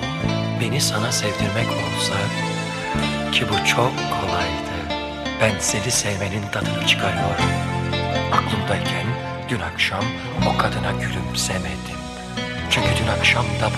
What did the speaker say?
beni sana sevdirmek olsa, ki bu çok kolaydı. Ben seni sevmenin tadını çıkarıyorum. Aklımdayken dün akşam o kadına gülümsemedim. Çünkü dün akşam da